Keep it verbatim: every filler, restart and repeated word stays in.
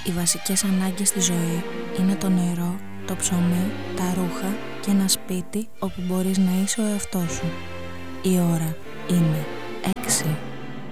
Οι βασικές ανάγκες στη ζωή είναι το νερό, το ψωμί, τα ρούχα και ένα σπίτι όπου μπορείς να είσαι ο εαυτός σου. Η ώρα είναι έξι.